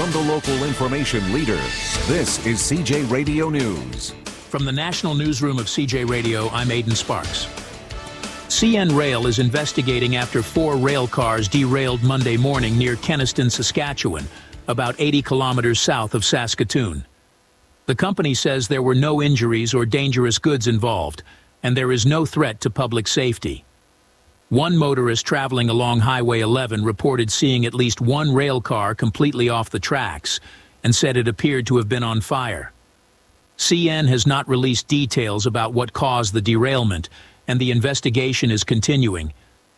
from the local information leader, this is CJ Radio News. From the National Newsroom of CJ Radio, I'm Aidan Sparks. CN Rail is investigating after 4 rail cars derailed Monday morning near Kenaston, Saskatchewan, about 80 kilometers south of Saskatoon. The company says there were no injuries or dangerous goods involved, and there is no threat to public safety. One motorist traveling along Highway 11 reported seeing at least one rail car completely off the tracks and said it appeared to have been on fire. CN has not released details about what caused the derailment, and the investigation is continuing.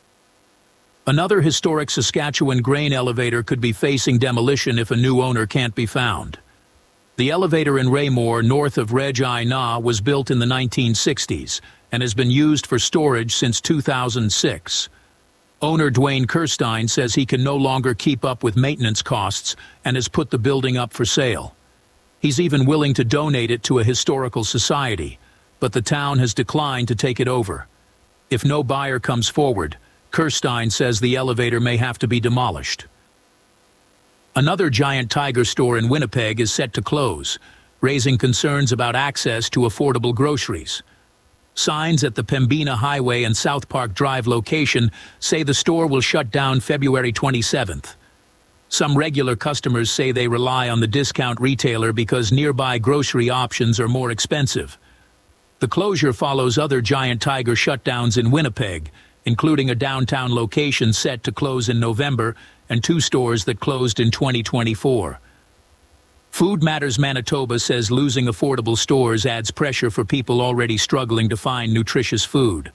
Another historic Saskatchewan grain elevator could be facing demolition if a new owner can't be found. The elevator in Raymore, north of Regina, was built in the 1960s and has been used for storage since 2006. Owner Dwayne Kirstein says he can no longer keep up with maintenance costs and has put the building up for sale. He's even willing to donate it to a historical society, but the town has declined to take it over. If no buyer comes forward, Kirstein says the elevator may have to be demolished. Another Giant Tiger store in Winnipeg is set to close, raising concerns about access to affordable groceries. Signs at the Pembina Highway and South Park Drive location say the store will shut down February 27th. Some regular customers say they rely on the discount retailer because nearby grocery options are more expensive. The closure follows other Giant Tiger shutdowns in Winnipeg, including a downtown location set to close in November and 2 stores that closed in 2024. Food Matters Manitoba says losing affordable stores adds pressure for people already struggling to find nutritious food.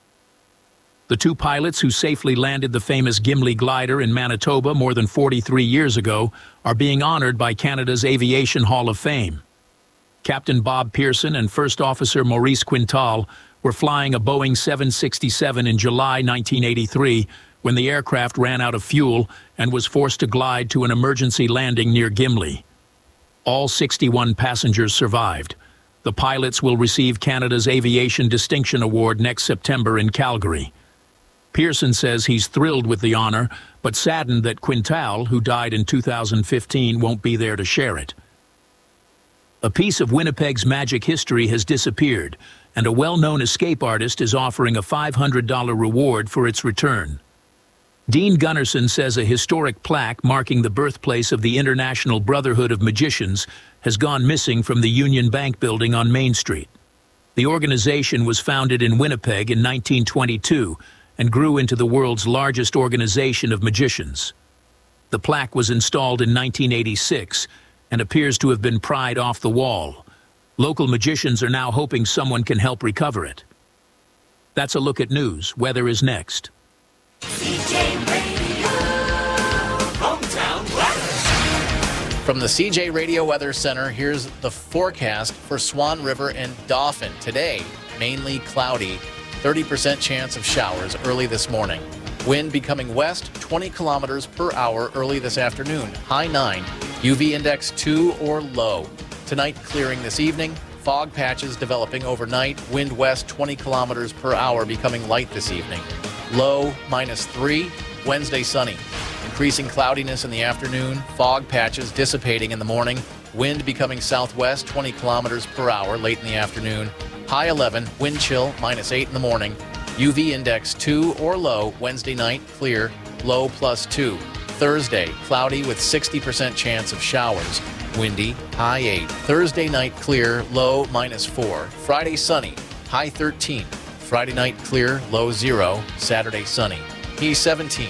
The 2 pilots who safely landed the famous Gimli glider in Manitoba more than 43 years ago are being honored by Canada's Aviation Hall of Fame. Captain Bob Pearson and First Officer Maurice Quintal were flying a Boeing 767 in July 1983 when the aircraft ran out of fuel and was forced to glide to an emergency landing near Gimli. All 61 passengers survived. The pilots will receive Canada's Aviation Distinction Award next September in Calgary. Pearson says he's thrilled with the honor, but saddened that Quintal, who died in 2015, won't be there to share it. A piece of Winnipeg's magic history has disappeared, and a well-known escape artist is offering a $500 reward for its return. Dean Gunnarsson says a historic plaque marking the birthplace of the International Brotherhood of Magicians has gone missing from the Union Bank building on Main Street. The organization was founded in Winnipeg in 1922 and grew into the world's largest organization of magicians. The plaque was installed in 1986 and appears to have been pried off the wall. Local magicians are now hoping someone can help recover it. That's a look at news. Weather is next. CJ Radio, hometown weather. From the CJ Radio Weather Center, here's the forecast for Swan River and Dauphin. Today, mainly cloudy, 30% chance of showers early this morning. Wind becoming west, 20 kilometers per hour early this afternoon, high 9. UV index 2 or low. Tonight clearing this evening. Fog patches developing overnight. Wind west 20 kilometers per hour becoming light this evening. Low -3. Wednesday sunny. Increasing cloudiness in the afternoon. Fog patches dissipating in the morning. Wind becoming southwest 20 kilometers per hour late in the afternoon. High 11. Wind chill -8 in the morning. UV index 2 or low. Wednesday night clear. Low +2. Thursday, cloudy with 60% chance of showers. Windy, high 8. Thursday night clear, low -4. Friday sunny, high 13. Friday night clear, low 0. Saturday sunny, high 17.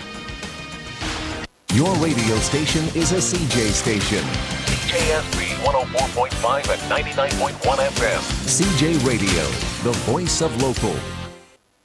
Your radio station is a CJ station. CJSB 104.5 and 99.1 FM. CJ Radio, the voice of local.